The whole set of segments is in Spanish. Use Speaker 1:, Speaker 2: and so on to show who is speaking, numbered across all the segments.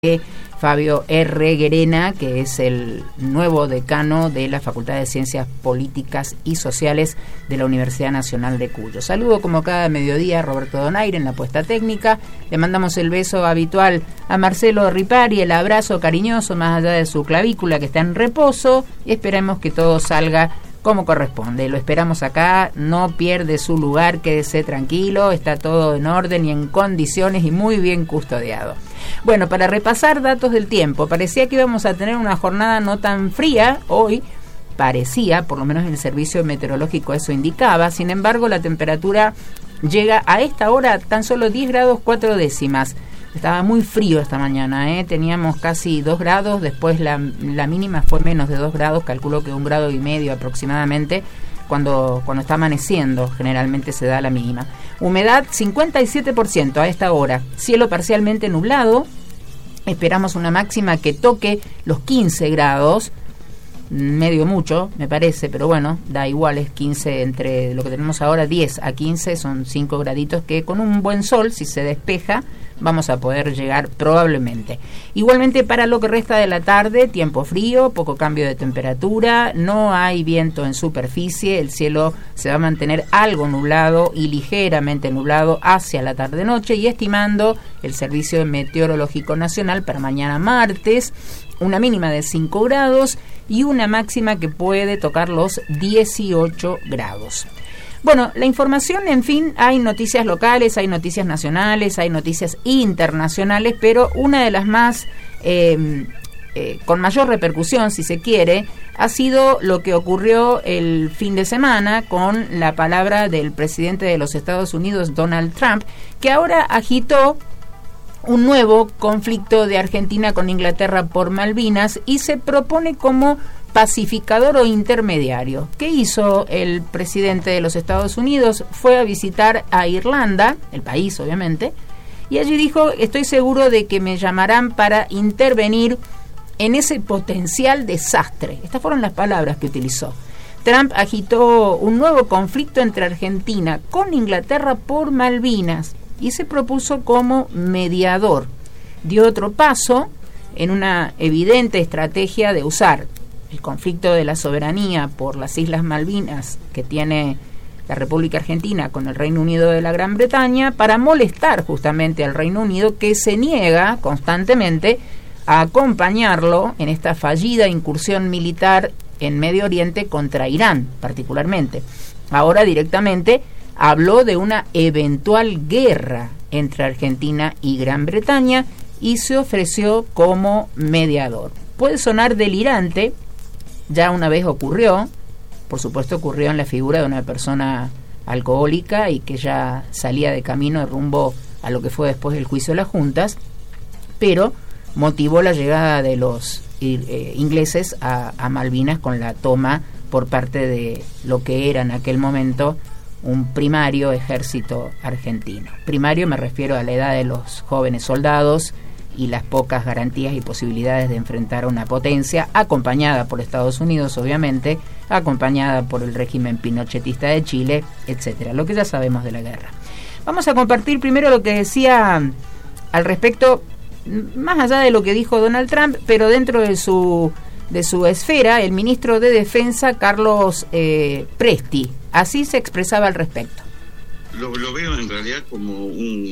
Speaker 1: Fabio R. Guerena, que es el nuevo decano de la Facultad de Ciencias Políticas y Sociales de la Universidad Nacional de Cuyo. Saludo como cada mediodía a Roberto Donaire en la puesta técnica. Le mandamos el beso habitual a Marcelo Ripari, el abrazo cariñoso más allá de su clavícula que está en reposo, y esperemos que todo salga como corresponde. Lo esperamos acá, no pierde su lugar, quédese tranquilo, está todo en orden y en condiciones y muy bien custodiado. Bueno, para repasar datos del tiempo, parecía que íbamos a tener una jornada no tan fría hoy, parecía, por lo menos el servicio meteorológico eso indicaba. Sin embargo, la temperatura llega a esta hora tan solo 10 grados 4 décimas. Estaba muy frío esta mañana, teníamos casi 2 grados, después la mínima fue menos de 2 grados, calculo que 1,5 grados aproximadamente, cuando está amaneciendo, generalmente se da la mínima. Humedad 57% a esta hora, cielo parcialmente nublado, esperamos una máxima que toque los 15 grados, medio mucho, me parece, pero bueno, da igual, es 15 entre lo que tenemos ahora, 10 a 15, son 5 graditos que con un buen sol, si se despeja, vamos a poder llegar probablemente. Igualmente para lo que resta de la tarde, tiempo frío, poco cambio de temperatura, no hay viento en superficie, el cielo se va a mantener algo nublado y ligeramente nublado hacia la tarde-noche, y estimando el Servicio Meteorológico Nacional para mañana martes, una mínima de 5 grados y una máxima que puede tocar los 18 grados. Bueno, la información, en fin, hay noticias locales, hay noticias nacionales, hay noticias internacionales, pero una de las más, con mayor repercusión, si se quiere, ha sido lo que ocurrió el fin de semana con la palabra del presidente de los Estados Unidos, Donald Trump, que ahora agitó un nuevo conflicto de Argentina con Inglaterra por Malvinas y se propone como pacificador o intermediario. ¿Qué hizo el presidente de los Estados Unidos? Fue a visitar a Irlanda, el país obviamente, y allí dijo: estoy seguro de que me llamarán para intervenir en ese potencial desastre. Estas fueron las palabras que utilizó. Trump agitó un nuevo conflicto entre Argentina con Inglaterra por Malvinas y se propuso como mediador. Dio otro paso en una evidente estrategia de usar el conflicto de la soberanía por las Islas Malvinas que tiene la República Argentina con el Reino Unido de la Gran Bretaña para molestar justamente al Reino Unido, que se niega constantemente a acompañarlo en esta fallida incursión militar en Medio Oriente contra Irán particularmente. Ahora directamente habló de una eventual guerra entre Argentina y Gran Bretaña y se ofreció como mediador. Puede sonar delirante, ya una vez ocurrió, por supuesto ocurrió en la figura de una persona alcohólica y que ya salía de camino rumbo a lo que fue después el juicio de las juntas, pero motivó la llegada de los ingleses a Malvinas con la toma por parte de lo que era en aquel momento un primario ejército argentino. Primario me refiero a la edad de los jóvenes soldados y las pocas garantías y posibilidades de enfrentar a una potencia, acompañada por Estados Unidos, obviamente, acompañada por el régimen pinochetista de Chile, etcétera. Lo que ya sabemos de la guerra. Vamos a compartir primero lo que decía al respecto, más allá de lo que dijo Donald Trump, pero dentro de su esfera, el ministro de Defensa, Carlos Presti. Así se expresaba al respecto.
Speaker 2: Lo veo en realidad como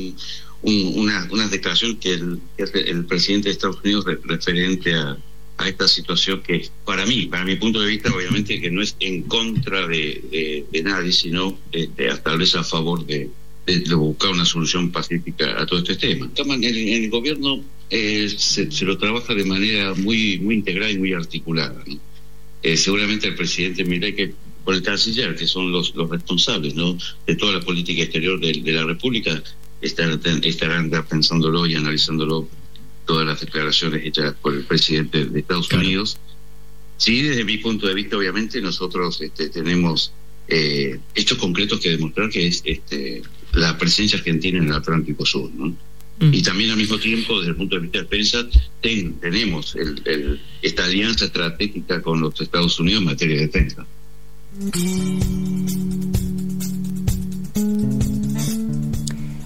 Speaker 2: una declaración que el presidente de Estados Unidos referente a esta situación que para mi punto de vista, obviamente que no es en contra de nadie, sino tal vez a favor de buscar una solución pacífica a todo este tema. En el gobierno se lo trabaja de manera muy integral y muy articulada, ¿no? Seguramente el presidente Milei, que por el canciller, que son los responsables, ¿no?, de toda la política exterior de la República, estarán pensándolo y analizándolo todas las declaraciones hechas por el presidente de Estados Unidos. Sí, desde mi punto de vista, obviamente, nosotros tenemos hechos concretos que demostrar, que es la presencia argentina en el Atlántico Sur, ¿no? Y también al mismo tiempo, desde el punto de vista de defensa, tenemos esta alianza estratégica con los Estados Unidos en materia de defensa.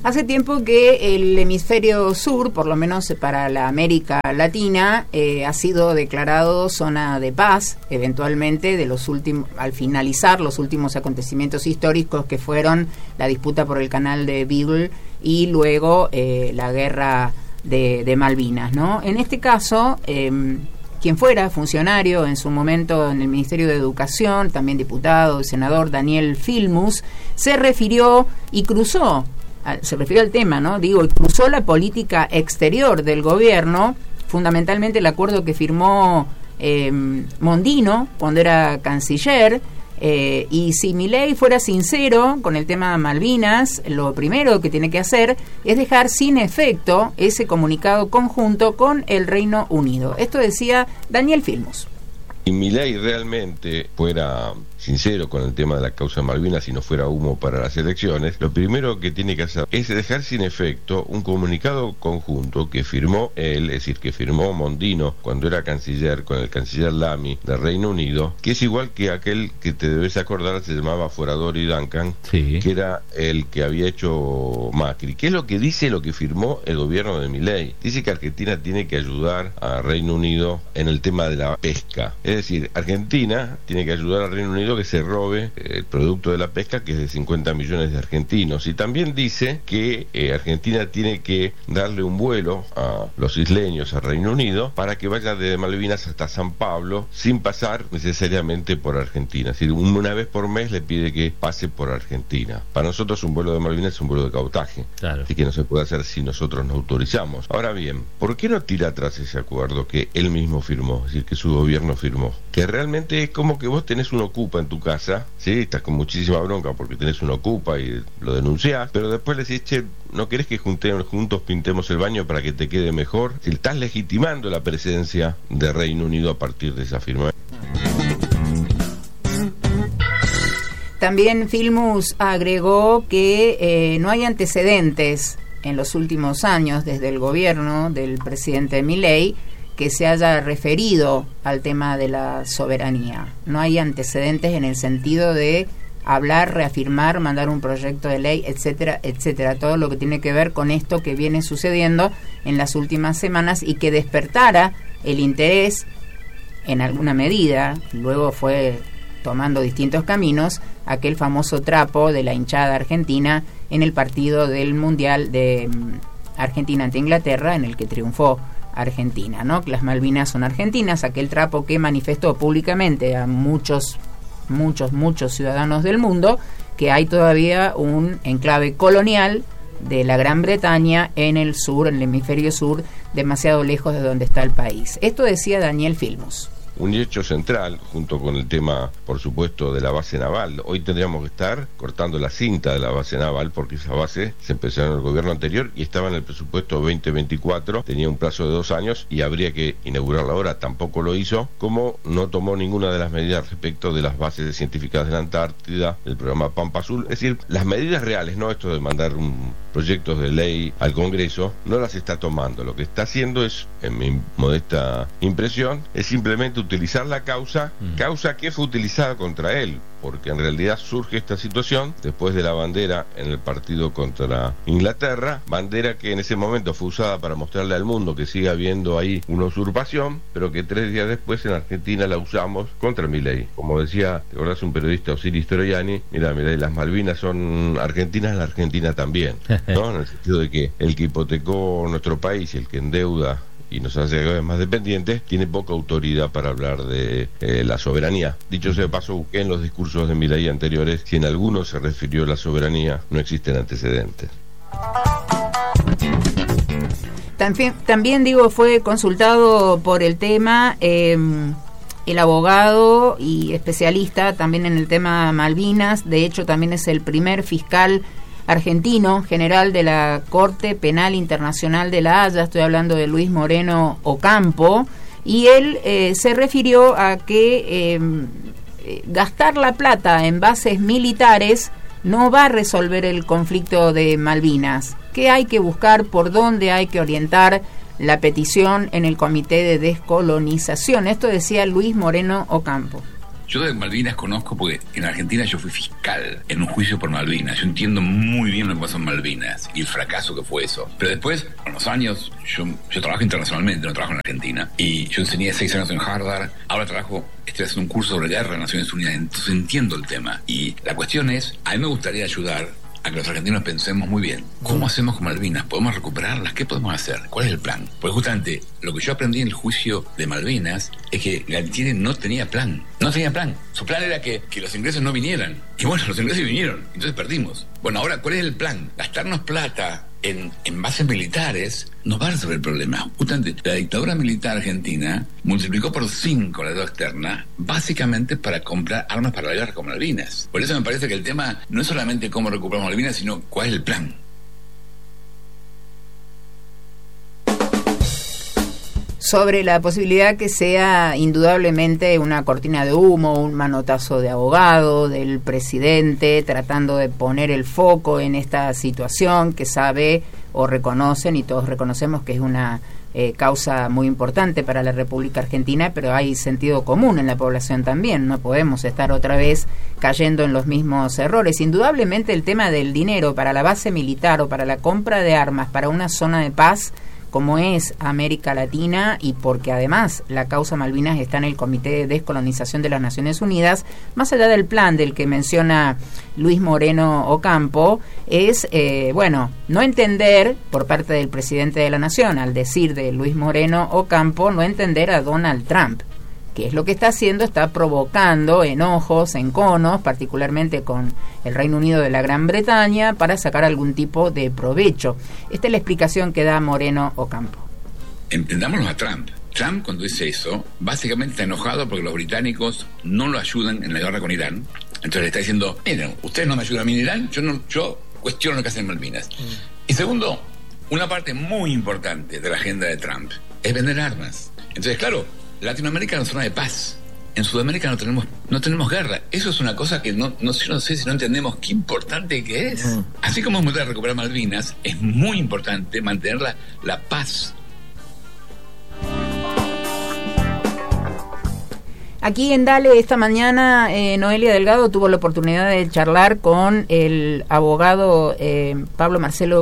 Speaker 1: Hace tiempo que el hemisferio sur, por lo menos para la América Latina, ha sido declarado zona de paz, eventualmente al finalizar los últimos acontecimientos históricos que fueron la disputa por el canal de Beagle y luego la guerra de Malvinas, ¿no? En este caso, quien fuera funcionario en su momento en el Ministerio de Educación, también diputado y senador, Daniel Filmus, se refirió al tema, ¿no? Y cruzó la política exterior del gobierno, fundamentalmente el acuerdo que firmó Mondino cuando era canciller, y si Milei fuera sincero con el tema Malvinas, lo primero que tiene que hacer es dejar sin efecto ese comunicado conjunto con el Reino Unido. Esto decía Daniel Filmus.
Speaker 3: Si Milei realmente fuera sincero con el tema de la causa Malvinas y no fuera humo para las elecciones, lo primero que tiene que hacer es dejar sin efecto un comunicado conjunto que firmó él, es decir, que firmó Mondino cuando era canciller con el canciller Lamy del Reino Unido, que es igual que aquel que te debes acordar, se llamaba Foradori Duncan, sí, que era el que había hecho Macri. ¿Qué es lo que dice lo que firmó el gobierno de Milei? Dice que Argentina tiene que ayudar al Reino Unido en el tema de la pesca. Es decir, Argentina tiene que ayudar al Reino Unido que se robe el producto de la pesca, que es de 50 millones de argentinos. Y también dice que Argentina tiene que darle un vuelo a los isleños al Reino Unido para que vaya desde Malvinas hasta San Pablo sin pasar necesariamente por Argentina. Es decir, una vez por mes le pide que pase por Argentina. Para nosotros un vuelo de Malvinas es un vuelo de cabotaje, claro, así que no se puede hacer si nosotros no autorizamos. Ahora bien, ¿por qué no tira atrás ese acuerdo que él mismo firmó, es decir, que su gobierno firmó? Que realmente es como que vos tenés un ocupa en tu casa, ¿sí? Estás con muchísima bronca porque tenés un ocupa y lo denunciás, pero después le decís, che, ¿no querés que juntos pintemos el baño para que te quede mejor? Si estás legitimando la presencia de Reino Unido a partir de esa firma.
Speaker 1: También Filmus agregó que no hay antecedentes en los últimos años desde el gobierno del presidente Milei que se haya referido al tema de la soberanía. No hay antecedentes en el sentido de hablar, reafirmar, mandar un proyecto de ley, etcétera, etcétera. Todo lo que tiene que ver con esto que viene sucediendo en las últimas semanas y que despertara el interés en alguna medida, luego fue tomando distintos caminos, aquel famoso trapo de la hinchada argentina en el partido del Mundial de Argentina ante Inglaterra, en el que triunfó Argentina, ¿no? Que las Malvinas son argentinas, aquel trapo que manifestó públicamente a muchos ciudadanos del mundo que hay todavía un enclave colonial de la Gran Bretaña en el sur, en el hemisferio sur, demasiado lejos de donde está el país. Esto decía Daniel Filmus.
Speaker 3: Un hecho central, junto con el tema, por supuesto, de la base naval. Hoy tendríamos que estar cortando la cinta de la base naval, porque esa base se empezó en el gobierno anterior y estaba en el presupuesto 2024, tenía un plazo de 2 años y habría que inaugurarla ahora. Tampoco lo hizo, como no tomó ninguna de las medidas respecto de las bases científicas de la Antártida, del programa Pampa Azul. Es decir, las medidas reales, no esto de mandar proyectos de ley al Congreso, no las está tomando. Lo que está haciendo es, en mi modesta impresión, es simplemente utilizar la causa que fue utilizada contra él, porque en realidad surge esta situación después de la bandera en el partido contra Inglaterra, bandera que en ese momento fue usada para mostrarle al mundo que sigue habiendo ahí una usurpación, pero que 3 días después en Argentina la usamos contra Milei. Como decía, ¿te acordás un periodista, Osiris Troiani? Mira, las Malvinas son argentinas, la Argentina también, ¿no? En el sentido de que el que hipotecó nuestro país y el que endeuda y nos hace cada vez más dependientes, tiene poca autoridad para hablar de la soberanía. Dicho sea de paso, busqué en los discursos de Milei anteriores, si en alguno se refirió a la soberanía, no existen antecedentes.
Speaker 1: También fue consultado por el tema el abogado y especialista también en el tema Malvinas. De hecho, también es el primer fiscal argentino general de la Corte Penal Internacional de La Haya. Estoy hablando de Luis Moreno Ocampo, y él se refirió a que gastar la plata en bases militares no va a resolver el conflicto de Malvinas, que hay que buscar por dónde hay que orientar la petición en el Comité de Descolonización. Esto decía Luis Moreno Ocampo.
Speaker 4: Yo de Malvinas conozco porque en Argentina yo fui fiscal en un juicio por Malvinas. Yo entiendo muy bien lo que pasó en Malvinas y el fracaso que fue eso. Pero después, con los años, yo trabajo internacionalmente, no trabajo en Argentina. Y yo enseñé 6 años en Harvard. Ahora estoy haciendo un curso sobre guerra en Naciones Unidas. Entonces entiendo el tema. Y la cuestión es, a mí me gustaría ayudar a que los argentinos pensemos muy bien, ¿cómo hacemos con Malvinas? ¿Podemos recuperarlas? ¿Qué podemos hacer? ¿Cuál es el plan? Porque justamente lo que yo aprendí en el juicio de Malvinas es que Galtieri no tenía plan. No tenía plan. Su plan era que los ingleses no vinieran. Y bueno, los ingleses vinieron. Entonces perdimos. Bueno, ahora, ¿cuál es el plan? Gastarnos plata en bases militares no va a resolver el problema. Justamente, la dictadura militar argentina multiplicó por 5 la deuda externa, básicamente para comprar armas para la guerra con Malvinas. Por eso me parece que el tema no es solamente cómo recuperamos Malvinas, sino cuál es el plan.
Speaker 1: Sobre la posibilidad que sea indudablemente una cortina de humo, un manotazo de abogado del presidente tratando de poner el foco en esta situación que sabe o reconocen, y todos reconocemos que es una causa muy importante para la República Argentina, pero hay sentido común en la población también. No podemos estar otra vez cayendo en los mismos errores. Indudablemente el tema del dinero para la base militar o para la compra de armas para una zona de paz como es América Latina, y porque además la causa Malvinas está en el Comité de Descolonización de las Naciones Unidas, más allá del plan del que menciona Luis Moreno Ocampo, es, no entender por parte del presidente de la Nación, al decir de Luis Moreno Ocampo, no entender a Donald Trump, que es lo que está haciendo, está provocando enojos, enconos, particularmente con el Reino Unido de la Gran Bretaña, para sacar algún tipo de provecho. Esta es la explicación que da Moreno Ocampo.
Speaker 4: Entendámoslo a Trump. Trump, cuando dice eso, básicamente está enojado porque los británicos no lo ayudan en la guerra con Irán. Entonces le está diciendo, miren, ustedes no me ayudan a mí en Irán, yo cuestiono lo que hacen en Malvinas. Y segundo, una parte muy importante de la agenda de Trump es vender armas. Entonces, claro, Latinoamérica es una zona de paz. En Sudamérica no tenemos guerra. Eso es una cosa que no sé si no entendemos qué importante que es. Así como es muy importante recuperar Malvinas, es muy importante mantener la paz.
Speaker 1: Aquí en Dale esta mañana Noelia Delgado tuvo la oportunidad de charlar con el abogado Pablo Marcelo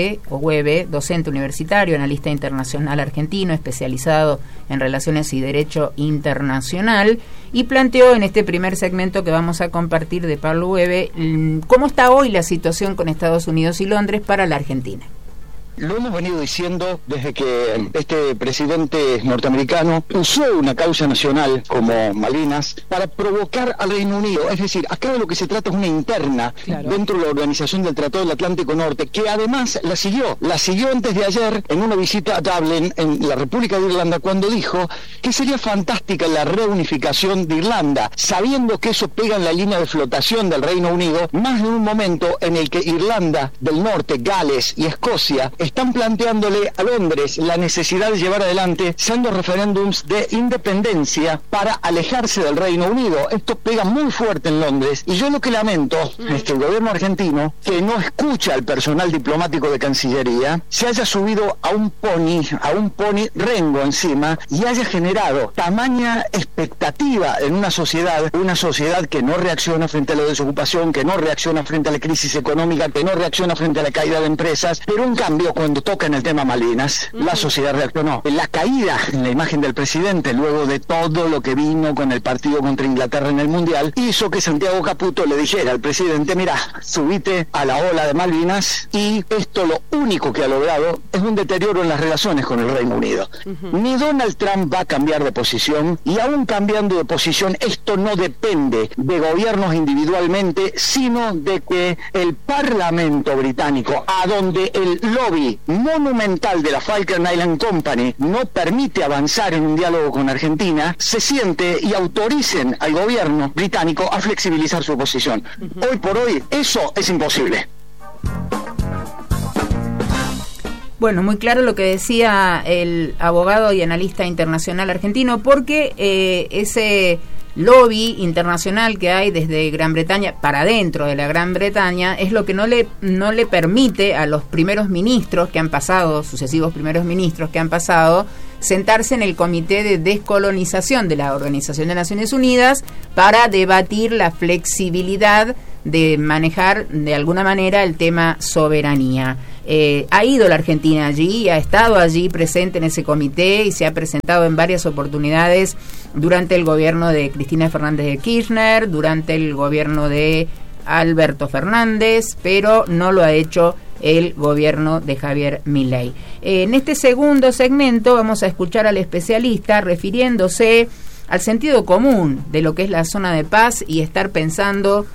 Speaker 1: Güeve, docente universitario, analista internacional argentino, especializado en relaciones y derecho internacional, y planteó en este primer segmento que vamos a compartir de Pablo Güeve cómo está hoy la situación con Estados Unidos y Londres para la Argentina.
Speaker 5: Lo hemos venido diciendo desde que este presidente norteamericano usó una causa nacional como Malvinas para provocar al Reino Unido. Es decir, acá de lo que se trata es una interna dentro de la Organización del Tratado del Atlántico Norte, que además la siguió antes de ayer en una visita a Dublin, en la República de Irlanda, cuando dijo que sería fantástica la reunificación de Irlanda, sabiendo que eso pega en la línea de flotación del Reino Unido, más de un momento en el que Irlanda del Norte, Gales y Escocia están planteándole a Londres la necesidad de llevar adelante sendos referéndums de independencia para alejarse del Reino Unido. Esto pega muy fuerte en Londres, y yo lo que lamento es que el gobierno argentino, que no escucha al personal diplomático de Cancillería, se haya subido a un pony rengo encima, y haya generado tamaña expectativa en una sociedad que no reacciona frente a la desocupación, que no reacciona frente a la crisis económica, que no reacciona frente a la caída de empresas, pero en cambio cuando toca en el tema Malvinas, la sociedad reaccionó. La caída en la imagen del presidente, luego de todo lo que vino con el partido contra Inglaterra en el Mundial, hizo que Santiago Caputo le dijera al presidente, mira, subite a la ola de Malvinas, y esto lo único que ha logrado es un deterioro en las relaciones con el Reino Unido. Ni Donald Trump va a cambiar de posición, y aún cambiando de posición, esto no depende de gobiernos individualmente, sino de que el Parlamento británico, a donde el lobby monumental de la Falkland Island Company no permite avanzar en un diálogo con Argentina, se siente y autoricen al gobierno británico a flexibilizar su posición. Hoy por hoy eso es imposible.
Speaker 1: Bueno, muy claro lo que decía el abogado y analista internacional argentino, porque ese lobby internacional que hay desde Gran Bretaña para dentro de la Gran Bretaña es lo que no le permite a los primeros ministros que han pasado, sucesivos primeros ministros que han pasado, sentarse en el Comité de Descolonización de la Organización de Naciones Unidas para debatir la flexibilidad de manejar de alguna manera el tema soberanía. Ha ido la Argentina allí, ha estado allí presente en ese comité y se ha presentado en varias oportunidades durante el gobierno de Cristina Fernández de Kirchner, durante el gobierno de Alberto Fernández, pero no lo ha hecho el gobierno de Javier Milei. En este segundo segmento vamos a escuchar al especialista refiriéndose al sentido común de lo que es la zona de paz y estar pensando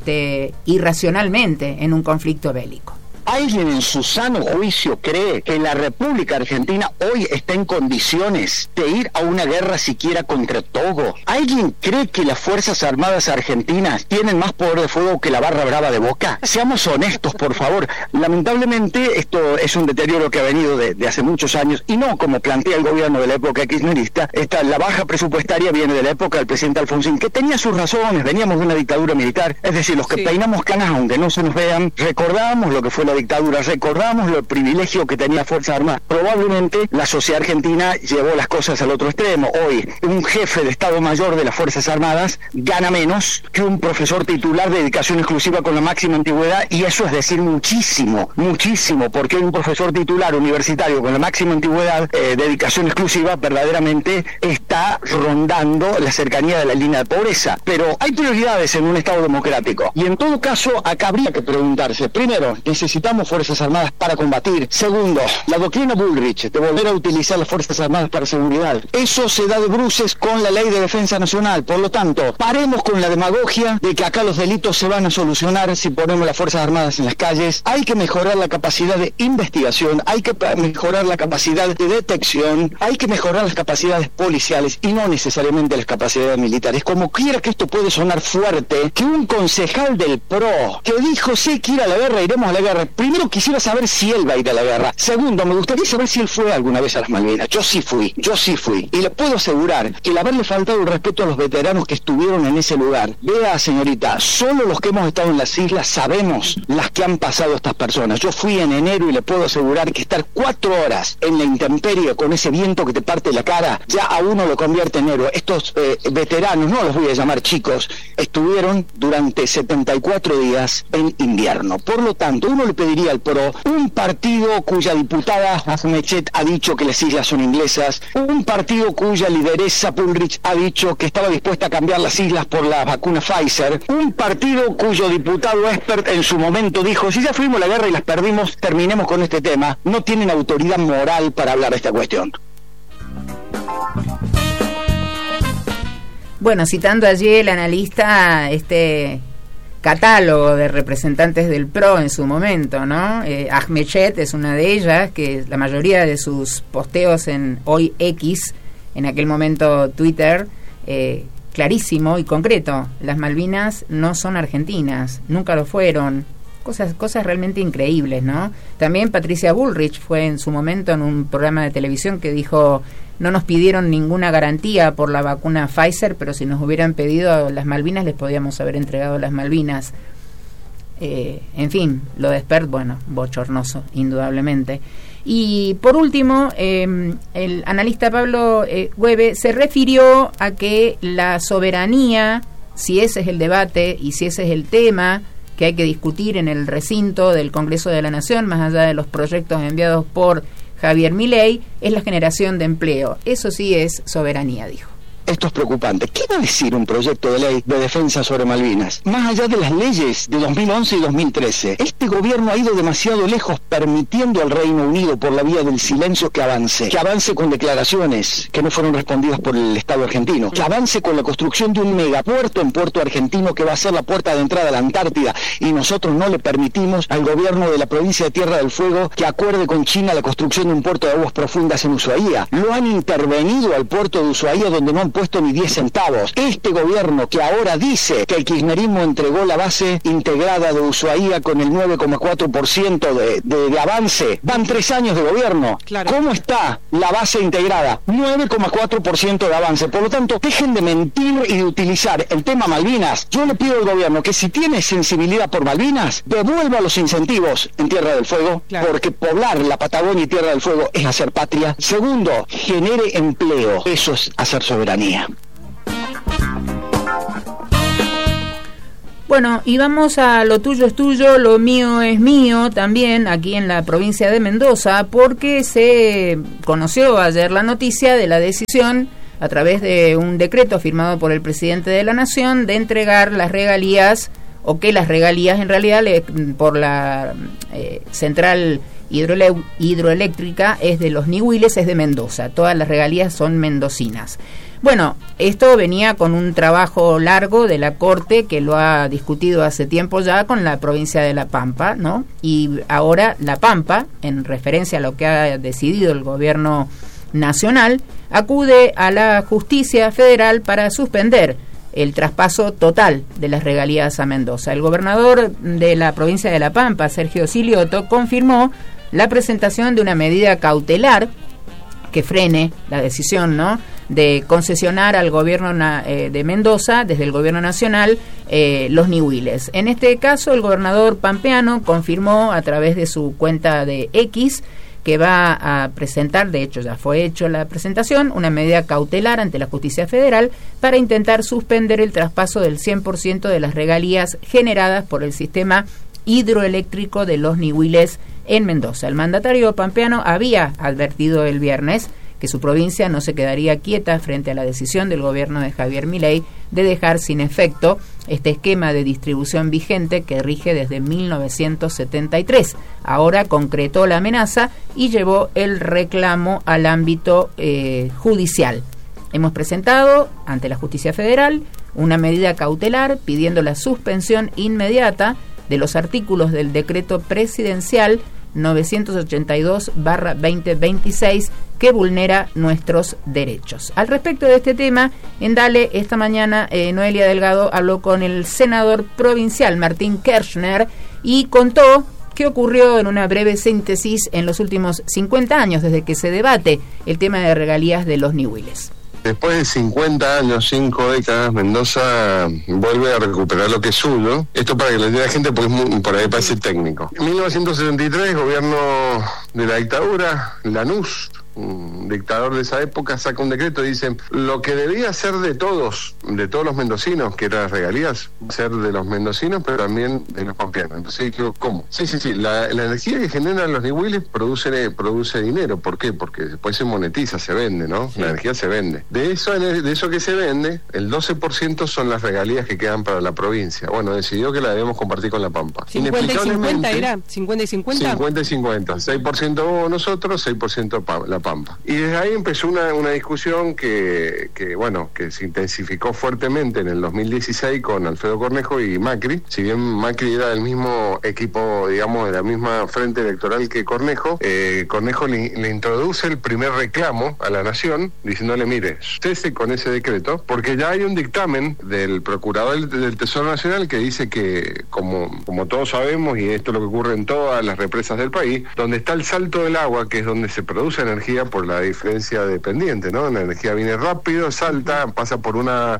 Speaker 1: irracionalmente en un conflicto bélico.
Speaker 5: ¿Alguien en su sano juicio cree que la República Argentina hoy está en condiciones de ir a una guerra siquiera contra Togo? ¿Alguien cree que las Fuerzas Armadas Argentinas tienen más poder de fuego que la Barra Brava de Boca? Seamos honestos, por favor. Lamentablemente esto es un deterioro que ha venido de hace muchos años y no como plantea el gobierno de la época kirchnerista. La baja presupuestaria viene de la época del presidente Alfonsín, que tenía sus razones. Veníamos de una dictadura militar, es decir, los que peinamos canas aunque no se nos vean, recordamos lo que fue la dictadura, recordamos el privilegio que tenía la Fuerza Armada. Probablemente la sociedad argentina llevó las cosas al otro extremo. Hoy un jefe de Estado Mayor de las Fuerzas Armadas gana menos que un profesor titular de dedicación exclusiva con la máxima antigüedad, y eso es decir muchísimo, porque un profesor titular universitario con la máxima antigüedad, dedicación exclusiva, verdaderamente está rondando la cercanía de la línea de pobreza. Pero hay prioridades en un Estado democrático, y en todo caso acá habría que preguntarse: primero, necesitamos Fuerzas Armadas para combatir. Segundo, la doctrina Bullrich de volver a utilizar las Fuerzas Armadas para seguridad, eso se da de bruces con la Ley de Defensa Nacional. Por lo tanto, paremos con la demagogia de que acá los delitos se van a solucionar si ponemos las Fuerzas Armadas en las calles. Hay que mejorar la capacidad de investigación, hay que mejorar la capacidad de detección, hay que mejorar las capacidades policiales y no necesariamente las capacidades militares. Como quiera que esto puede sonar fuerte, que un concejal del PRO que dijo sí que ir a la guerra, iremos a la guerra. Primero, quisiera saber si él va a ir a la guerra. Segundo, me gustaría saber si él fue alguna vez a las Malvinas. Yo sí fui. Y le puedo asegurar que el haberle faltado el respeto a los veteranos que estuvieron en ese lugar. Vea, señorita, solo los que hemos estado en las islas sabemos las que han pasado estas personas. Yo fui en enero y le puedo asegurar que estar 4 horas en la intemperie con ese viento que te parte la cara, ya a uno lo convierte en héroe. Estos veteranos, no los voy a llamar chicos, estuvieron durante 74 días en invierno. Por lo tanto, uno le pediría al PRO, un partido cuya diputada Ahmechet ha dicho que las islas son inglesas, un partido cuya lideresa Bullrich ha dicho que estaba dispuesta a cambiar las islas por la vacuna Pfizer, un partido cuyo diputado Espert en su momento dijo: si ya fuimos a la guerra y las perdimos, terminemos con este tema. No tienen autoridad moral para hablar de esta cuestión.
Speaker 1: Bueno, citando allí el analista catálogo de representantes del PRO en su momento, ¿no? Ahmechet es una de ellas, que la mayoría de sus posteos en hoy X, en aquel momento Twitter, clarísimo y concreto: las Malvinas no son argentinas, nunca lo fueron. Cosas realmente increíbles, ¿no? También Patricia Bullrich fue en su momento en un programa de televisión que dijo: no nos pidieron ninguna garantía por la vacuna Pfizer, pero si nos hubieran pedido las Malvinas les podíamos haber entregado las Malvinas. En fin, lo de Espert, bueno, bochornoso, indudablemente. Y por último, el analista Pablo Güeve se refirió a que la soberanía, si ese es el debate y si ese es el tema que hay que discutir en el recinto del Congreso de la Nación, más allá de los proyectos enviados por Javier Milei, es la generación de empleo. Eso sí es soberanía, dijo.
Speaker 5: Esto es preocupante. ¿Qué va a decir un proyecto de ley de defensa sobre Malvinas? Más allá de las leyes de 2011 y 2013, este gobierno ha ido demasiado lejos permitiendo al Reino Unido, por la vía del silencio, que avance con declaraciones que no fueron respondidas por el Estado argentino, que avance con la construcción de un megapuerto en Puerto Argentino que va a ser la puerta de entrada a la Antártida, y nosotros no le permitimos al gobierno de la provincia de Tierra del Fuego que acuerde con China la construcción de un puerto de aguas profundas en Ushuaia. Lo han intervenido al puerto de Ushuaia, donde no han puesto puesto ni 10 centavos. Este gobierno que ahora dice que el kirchnerismo entregó la base integrada de Ushuaia con el 9,4% de avance, van 3 años de gobierno.
Speaker 6: Claro.
Speaker 5: ¿Cómo está la base integrada? 9,4% de avance. Por lo tanto, dejen de mentir y de utilizar el tema Malvinas. Yo le pido al gobierno que si tiene sensibilidad por Malvinas, devuelva los incentivos en Tierra del Fuego,
Speaker 6: claro,
Speaker 5: porque poblar la Patagonia y Tierra del Fuego es hacer patria. Segundo, genere empleo. Eso es hacer soberanía.
Speaker 1: Bueno, y vamos a lo tuyo es tuyo, lo mío es mío, también aquí en la provincia de Mendoza, porque se conoció ayer la noticia de la decisión, a través de un decreto firmado por el presidente de la Nación, de entregar las regalías, o que las regalías en realidad por la central hidroeléctrica es de los Nihuiles, es de Mendoza, todas las regalías son mendocinas. Bueno, esto venía con un trabajo largo de la Corte, que lo ha discutido hace tiempo ya con la provincia de La Pampa, ¿no? Y ahora La Pampa, en referencia a lo que ha decidido el gobierno nacional, acude a la justicia federal para suspender el traspaso total de las regalías a Mendoza. El gobernador de la provincia de La Pampa, Sergio Silioto, confirmó la presentación de una medida cautelar que frene la decisión, ¿no?, de concesionar al gobierno de Mendoza, desde el gobierno nacional, los Nihuiles. En este caso, el gobernador pampeano confirmó a través de su cuenta de X que va a presentar, de hecho ya fue hecho la presentación, una medida cautelar ante la justicia federal para intentar suspender el traspaso del 100% de las regalías generadas por el sistema hidroeléctrico de los Nihuiles en Mendoza. El mandatario pampeano había advertido el viernes que su provincia no se quedaría quieta frente a la decisión del gobierno de Javier Milei de dejar sin efecto este esquema de distribución vigente que rige desde 1973. Ahora concretó la amenaza y llevó el reclamo al ámbito judicial. Hemos presentado ante la justicia federal una medida cautelar pidiendo la suspensión inmediata de los artículos del decreto presidencial 982/2026 que vulnera nuestros derechos. Al respecto de este tema, en Dale, esta mañana Noelia Delgado habló con el senador provincial Martín Kirchner y contó qué ocurrió en una breve síntesis en los últimos 50 años desde que se debate el tema de regalías de los Nihuiles.
Speaker 7: Después de 50 años, 5 décadas, Mendoza vuelve a recuperar lo que es suyo. Esto para que lo entienda la gente, porque por ahí parece técnico. En 1973, gobierno de la dictadura, Lanús, un dictador de esa época, saca un decreto y dice: lo que debía ser de todos los mendocinos, que eran las regalías, ser de los mendocinos, pero también de los pampeanos. Entonces dijo, ¿cómo? Sí, la energía que generan los Nihuiles produce dinero. ¿Por qué? Porque después se monetiza, se vende, ¿no? Sí. La energía se vende. De eso que se vende, el 12% son las regalías que quedan para la provincia. Bueno, decidió que la debemos compartir con La Pampa.
Speaker 6: 50 y 50 era, 50 y 50.
Speaker 7: 50 y 50, 6% nosotros, 6% La Pampa. Y desde ahí empezó una discusión que se intensificó fuertemente en el 2016 con Alfredo Cornejo y Macri. Si bien Macri era del mismo equipo, digamos, de la misma frente electoral que Cornejo, Cornejo le introduce el primer reclamo a la Nación, diciéndole: mire, cese con ese decreto, porque ya hay un dictamen del Procurador del Tesoro Nacional que dice que, como todos sabemos, y esto es lo que ocurre en todas las represas del país, donde está el salto del agua, que es donde se produce energía por la diferencia dependiente, ¿no? La energía viene rápido, salta, pasa por unas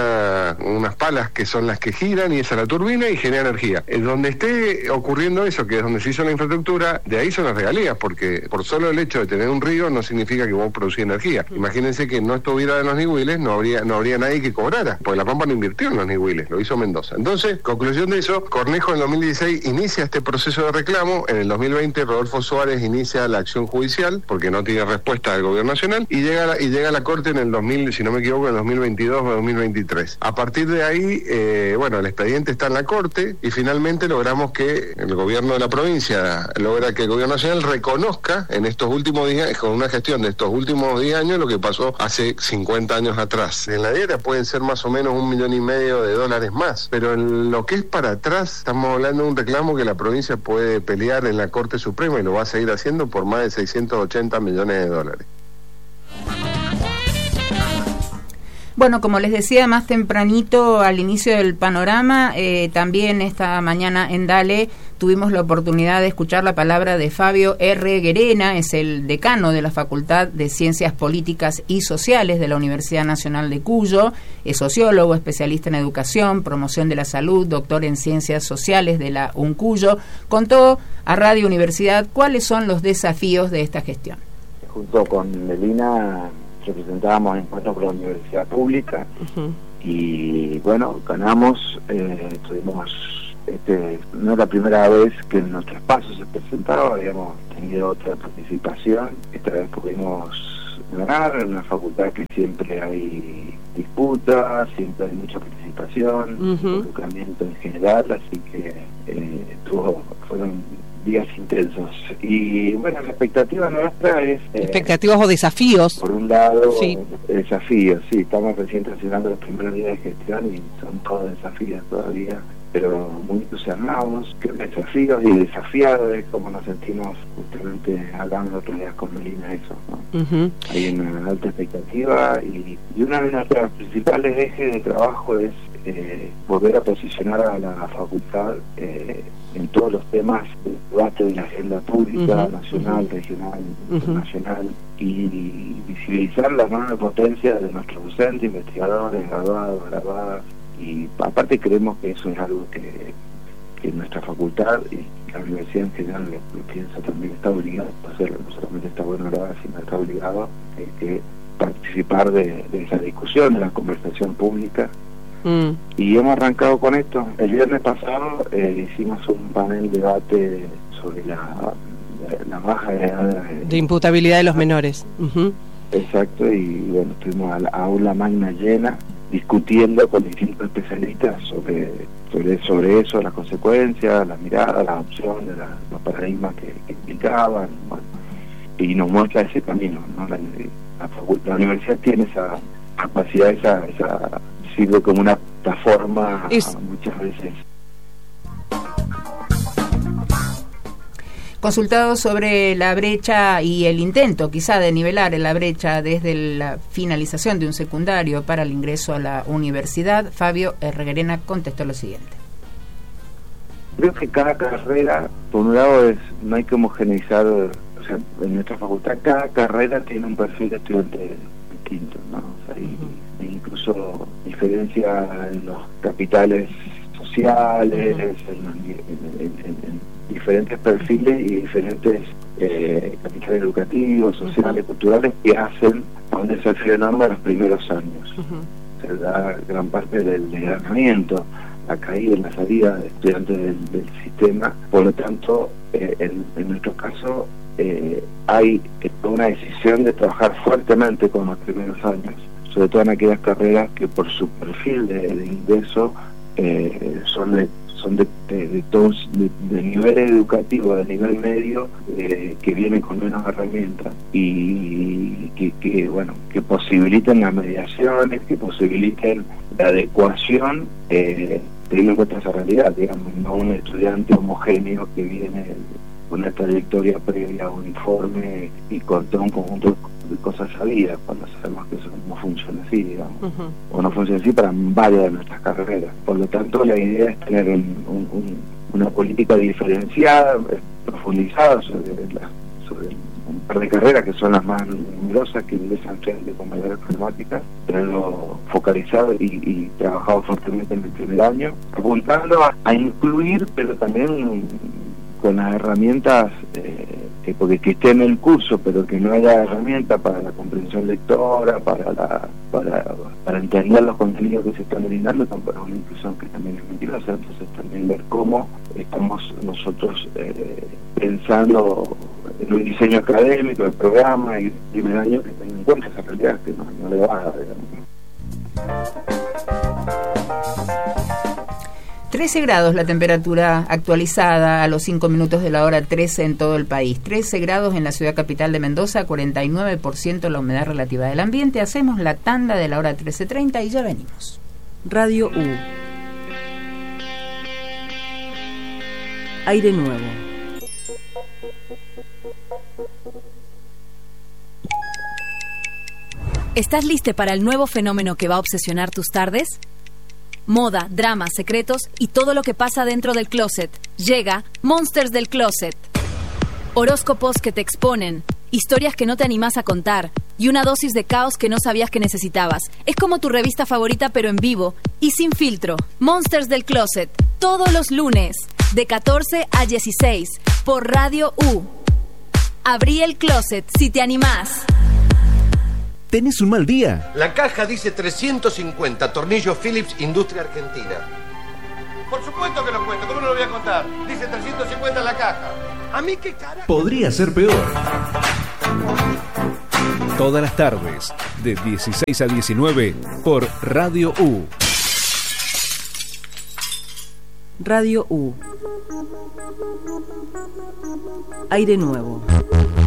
Speaker 7: palas que son las que giran, y esa es la turbina y genera energía. Donde esté ocurriendo eso, que es donde se hizo la infraestructura, de ahí son las regalías, porque por solo el hecho de tener un río no significa que vos producís energía. Imagínense que no estuviera en los Nihuiles, no habría nadie que cobrara, porque La Pampa no invirtió en los Nihuiles, lo hizo Mendoza. Entonces, conclusión de eso, Cornejo en el 2016 inicia este proceso de reclamo. En el 2020 Rodolfo Suárez inicia la acción judicial porque no tiene respuesta del gobierno nacional, y llega a la corte en el 2000, si no me equivoco, en el 2022 o 2023. A partir de ahí, el expediente está en la corte, y finalmente logramos que el gobierno de la provincia logra que el gobierno nacional reconozca en estos últimos días, con una gestión de estos últimos 10 años, lo que pasó hace 50 años atrás. En la dieta pueden ser más o menos $1,5 millones más, pero en lo que es para atrás, estamos hablando de un reclamo que la provincia puede pelear en la Corte Suprema, y lo va a seguir haciendo por más de $680 millones.
Speaker 1: Bueno, como les decía más tempranito al inicio del panorama, también esta mañana en Dale tuvimos la oportunidad de escuchar la palabra de Fabio R. Guerena, es el decano de la Facultad de Ciencias Políticas y Sociales de la Universidad Nacional de Cuyo, es sociólogo, especialista en educación, promoción de la salud, doctor en Ciencias Sociales de la UNCuyo. Contó a Radio Universidad cuáles son los desafíos de esta gestión.
Speaker 8: Junto con Melina representábamos encuentros con la universidad pública y bueno, ganamos, tuvimos, no es la primera vez que en nuestro espacio se presentaba, habíamos tenido otra participación, esta vez pudimos ganar en una facultad que siempre hay disputas, siempre hay mucha participación, involucramiento en general, así que fueron días intensos. Y bueno, la expectativa nuestra es...
Speaker 6: ¿expectativas o desafíos?
Speaker 8: Por un lado,
Speaker 6: sí.
Speaker 8: Desafíos, sí, estamos recién transicionando los primeros días de gestión y son todos desafíos todavía, pero muy entusiasmados, que desafíos y desafiados es como nos sentimos justamente hablando otros días con Melina, eso, ¿no? Hay una alta expectativa y una de nuestras principales ejes de trabajo es volver a posicionar a la facultad en todos los temas del debate de la agenda pública, nacional, regional, internacional, y visibilizar la enorme potencia de nuestros docentes, investigadores, graduadas, y aparte creemos que eso es algo que nuestra facultad y la universidad en general lo piensa también, está obligado a hacerlo, no solamente está bueno grabar, sino está obligado a participar de esa discusión, de la conversación pública. Y hemos arrancado con esto. El viernes pasado hicimos un panel de debate sobre la baja de imputabilidad de los menores. Exacto, y bueno, estuvimos a la aula magna llena discutiendo con distintos especialistas sobre eso, las consecuencias, las miradas, las opciones, los paradigmas que implicaban, bueno, y nos muestra ese camino, ¿no? La universidad tiene esa capacidad, esa sirve como una plataforma muchas veces.
Speaker 1: Consultado sobre la brecha y el intento quizá de nivelar la brecha desde la finalización de un secundario para el ingreso a la universidad, Fabio R. Guerena contestó lo siguiente.
Speaker 8: Creo que cada carrera, por un lado, no hay que homogeneizar, o sea, en nuestra facultad cada carrera tiene un perfil de estudiante distinto, ¿no? O sea, hay incluso diferencia en los capitales sociales, en diferentes perfiles y diferentes capitales educativos, sociales, culturales, que hacen a un desafío enorme en los primeros años. Se da gran parte del desgranamiento, la caída y la salida de estudiantes del sistema. Por lo tanto, en nuestro caso, hay una decisión de trabajar fuertemente con los primeros años, sobre todo en aquellas carreras que por su perfil de ingreso son de nivel educativo, de nivel medio, que vienen con menos herramientas y que posibiliten las mediaciones, que posibiliten la adecuación, teniendo en cuenta esa realidad, digamos, no un estudiante homogéneo que viene con una trayectoria previa, uniforme y con todo un conjunto de cosas sabidas, cuando sabemos que eso no funciona así, digamos, o no funciona así para varias de nuestras carreras. Por lo tanto, la idea es tener una política diferenciada, profundizada sobre un par de carreras que son las más numerosas, que ingresan estudiantes con mayores problemáticas, tenerlo focalizado y trabajado fuertemente en el primer año, apuntando a incluir, pero también con las herramientas, porque que esté en el curso, pero que no haya herramientas para la comprensión lectora, para entender los contenidos que se están brindando, tampoco es una inclusión que también es mentirosa. Entonces también ver cómo estamos nosotros pensando en un diseño académico, el programa y el primer año que tenga en cuenta esa realidad, que no le va a dar, digamos.
Speaker 1: 13 grados la temperatura actualizada a los 5 minutos de la hora 13 en todo el país. 13 grados en la ciudad capital de Mendoza, 49% la humedad relativa del ambiente. Hacemos la tanda de la hora 13:30 y ya venimos.
Speaker 9: Radio U. Aire nuevo. ¿Estás listo para el nuevo fenómeno que va a obsesionar tus tardes? Moda, drama, secretos y todo lo que pasa dentro del closet. Llega Monsters del Closet. Horóscopos que te exponen, historias que no te animás a contar y una dosis de caos que no sabías que necesitabas. Es como tu revista favorita pero en vivo y sin filtro. Monsters del Closet, todos los lunes, de 14 a 16, por Radio U. Abrí el closet si te animás.
Speaker 10: ¿Tenés un mal día?
Speaker 11: La caja dice 350 tornillos Phillips Industria Argentina. Por supuesto que lo cuento, ¿cómo no lo voy a contar? Dice 350 en la caja. ¿A mí qué carajo?
Speaker 10: Podría ser peor. Todas las tardes, de 16 a 19, por Radio U.
Speaker 6: Radio U. Aire nuevo.